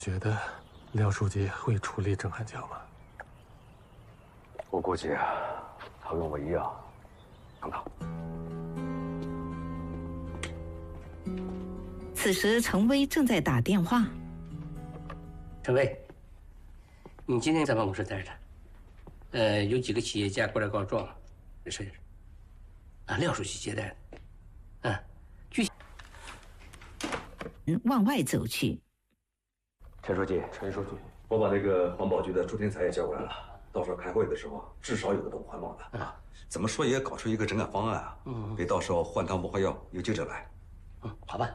觉得廖书记会处理郑汉江吗？ 我估计啊，他跟我一样，等等。 此时，陈威正在打电话。 陈威，你今天在办公室待着，有几个企业家过来告状，是廖书记接待的，具体往外走去。 陈书记，我把那个环保局的朱天才也叫过来了，到时候开会的时候，至少有个懂环保的啊。怎么说也搞出一个整改方案啊，别到时候换汤不换药，有记者来。 好吧。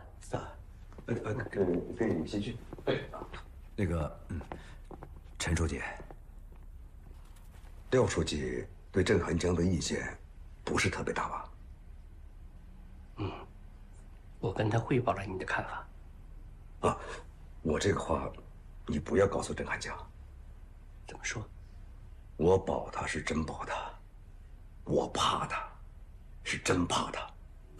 跟你先去。那个，陈书记，廖书记对郑汉江的意见不是特别大吧？ 我跟他汇报了你的看法。 啊，我这个话，你不要告诉郑汉江。 怎么说？ 我保他是真保他，我怕他，是真怕他。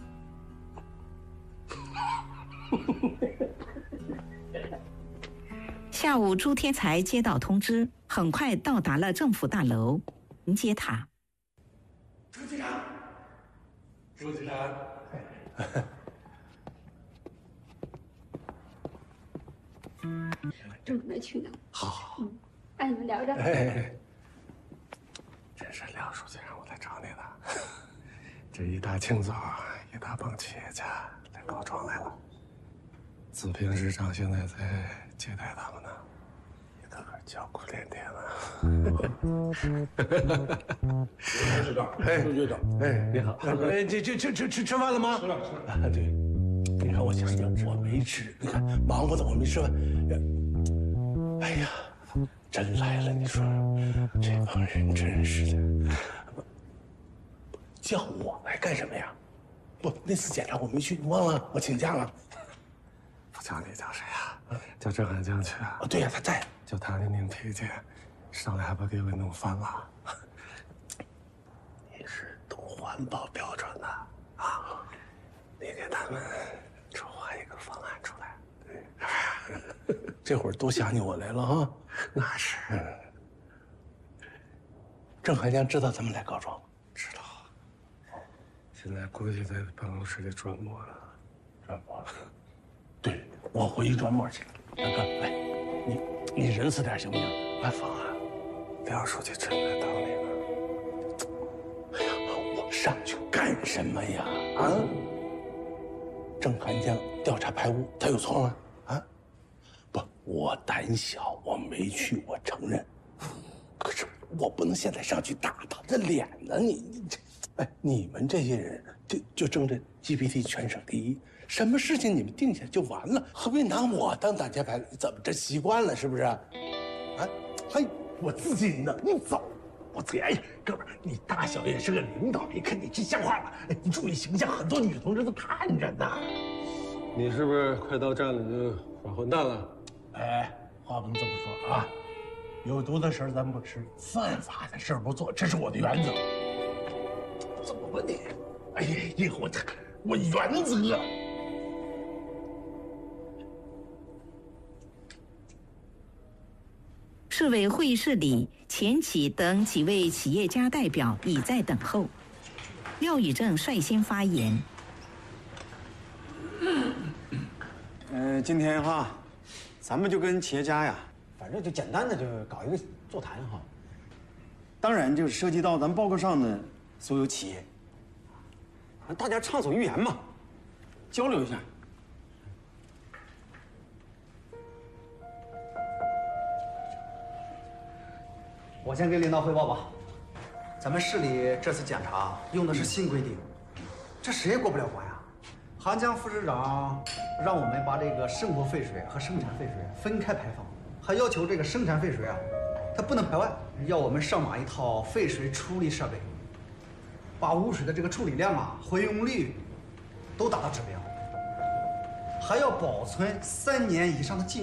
下午，朱天才接到通知，很快到达了政府大楼，迎接他。 朱局长， 正准备去呢。 好， 让你们聊着。 真是廖书记让我来找你的。这一大清早，一大帮企业家来告状来了。子平市长现在在接待他们呢，一个个叫苦连天啊。 市长，朱局长， 你好。 吃饭了吗？吃了。对，你看我想想，我没吃，你看忙活的我没吃饭。哎呀，真来了，你说这帮人真是的，叫我来干什么呀？不，那次检查我没去，你忘了？我请假了。 不叫你叫谁呀？叫郑汉江去啊。 对呀，他在。 叫他给您推荐，上来还把给我弄翻了。你是懂环保标准的啊？你给他们筹划一个方案出来。 这会儿都想起我来了哈。 那是。 郑汉江知道咱们来告状吗？ 知道。现在估计在办公室里转磨了。 转磨了。对，我回去转磨去。大哥，来，你仁慈点行不行？ 来，方案，廖书记真在等你呢。 哎呀，我上去干什么呀？啊？郑汉江调查排污，他有错吗？啊？不，我胆小，我没去，我承认。可是我不能现在上去打他的脸呢！你们这些人就争着 GPT 全省第一，什么事情你们定下就完了，何必拿我当挡箭牌？怎么这习惯了是不是？啊？嘿，我自己呢，你走。我最哎呀，哥们儿，你大小也是个领导，你看你这像话吗？哎，你注意形象，很多女同志都看着呢。 你是不是快到站里就耍混蛋了？ 哎，话不能这么说啊！有毒的食咱不吃，犯法的事不做，这是我的原则。怎么问你？哎呀，我原则。 市委会议室里，钱启等几位企业家代表已在等候。廖宇正率先发言。 今天哈，咱们就跟企业家呀，反正就简单的就搞一个座谈哈。当然就是涉及到咱报告上的所有企业，大家畅所欲言嘛，交流一下。 我先给领导汇报吧。咱们市里这次检查用的是新规定，这谁也过不了关呀。韩江副市长让我们把这个生活废水和生产废水分开排放，还要求这个生产废水啊，它不能排外，要我们上马一套废水处理设备，把污水的这个处理量啊、回用率都达到指标，还要保存3年以上的净。